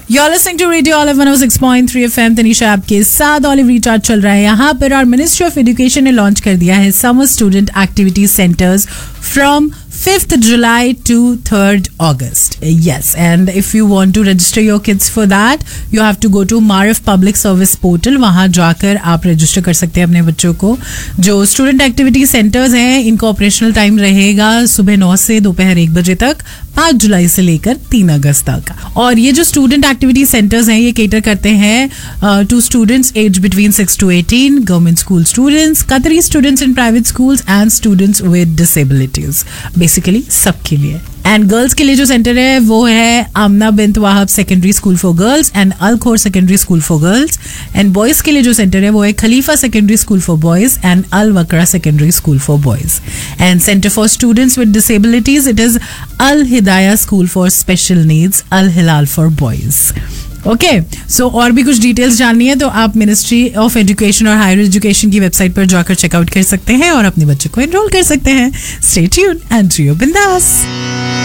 You're listening to Radio Olive 106.3 FM. Tanisha आपके साथ olive recharge चल रहा है यहाँ पर और मिनिस्ट्री ऑफ एजुकेशन ने लॉन्च कर दिया है summer student activity centres from 5th July to 3rd August. Yes, and if you want to register your kids for that, you have to go to Maarif Public Service Portal. वहाँ जाकर आप register कर सकते हैं अपने बच्चों को. जो स्टूडेंट एक्टिविटी सेंटर्स हैं इनका ऑपरेशनल टाइम रहेगा सुबह 9 से दोपहर 1 बजे तक, 5 जुलाई से लेकर 3 अगस्त तक. और ये जो स्टूडेंट एक्टिविटी सेंटर्स हैं ये केटर करते हैं to students age between 6 to 18, government school students, कतरी students in private schools and students with disabilities. Basically सबके लिए. एंड गर्ल्स के लिए जो सेंटर है वो है आमना bint Wahab secondary school for girls and अल खोर secondary school for girls. And boys के लिए जो सेंटर है वो है खलीफा secondary school for boys and अल वकरा secondary school for boys. And centre for students with disabilities it is all Hidaya school for special needs, Al Hilal for boys. Okay, सो और भी कुछ डिटेल्स जाननी है तो आप मिनिस्ट्री ऑफ एजुकेशन और higher education की वेबसाइट पर जाकर चेकआउट कर सकते हैं और अपने बच्चों को एनरोल कर सकते हैं. स्टे ट्यून्ड एंड जियो बिंदास.